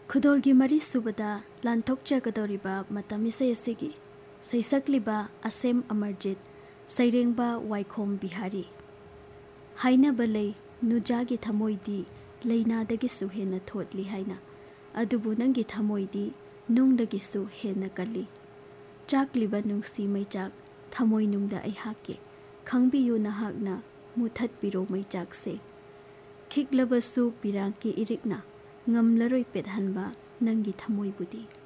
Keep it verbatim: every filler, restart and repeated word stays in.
ꯈꯨꯗꯣꯜꯒꯤ ꯃꯔꯤ ꯁꯨꯕꯗ ꯂꯥꯟꯊꯣꯛꯆꯒꯗꯧꯔꯤꯕ ꯃꯇꯝ ꯏꯁꯩ ꯑꯁꯤꯒꯤ ꯁꯩꯁꯛꯂꯤꯕ ꯑꯁꯦꯝ ꯑꯃꯔꯖꯤꯠ, ꯁꯩꯔꯦꯡꯕ ꯋꯥꯏꯈꯣꯝ ꯕꯤꯍꯥꯔꯤ꯫ ꯍꯥꯏꯅꯕ ꯂꯩ ꯅꯨꯖꯥꯒꯤ ꯊꯃꯣꯏꯗꯤ ꯂꯩꯅꯥꯗꯒꯤꯁꯨ ꯍꯦꯟꯅ ꯊꯣꯠꯂꯤ ꯍꯥꯏꯅ, ꯑꯗꯨꯕꯨ ꯅꯪꯒꯤ ꯊꯃꯣꯏꯗꯤ ꯅꯨꯡꯗꯒꯤꯁꯨ ꯍꯦꯟꯅ ꯀꯜꯂꯤ꯫ ꯆꯥꯛꯂꯤꯕ ꯅꯨꯡꯁꯤ ꯃꯩꯆꯥꯛ ꯊꯃꯣꯏꯅꯨꯡꯗ ꯑꯩꯍꯥꯛꯀꯤ, ꯈꯪꯕꯤꯌꯨ ꯅꯍꯥꯛꯅ ꯃꯨꯊꯠꯄꯤꯔꯣ ꯃꯩꯆꯥꯛꯁꯦ꯫ ꯈꯤꯛꯂꯕꯁꯨ ꯄꯤꯔꯥꯡꯀꯤ ꯏꯔꯤꯛꯅ ꯉꯝꯂꯔꯣꯏ ꯄꯦꯠꯍꯟꯕ ꯅꯪꯒꯤ ꯊꯃꯣꯏꯕꯨꯗꯤ꯫